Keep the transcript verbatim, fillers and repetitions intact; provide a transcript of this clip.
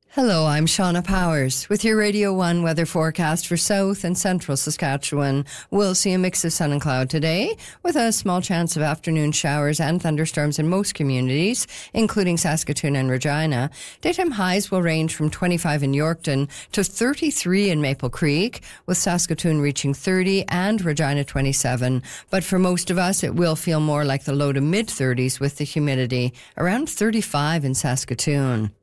Hello, I'm Shauna Powers with your Radio one weather forecast for south and central Saskatchewan. We'll see a mix of sun and cloud today with a small chance of afternoon showers and thunderstorms in most communities, including Saskatoon and Regina. Daytime highs will range from twenty-five in Yorkton to thirty-three in Maple Creek, with Saskatoon reaching thirty and Regina twenty-seven. But for most of us, it will feel more like the low to mid thirties with the humidity, around thirty-five in Saskatoon.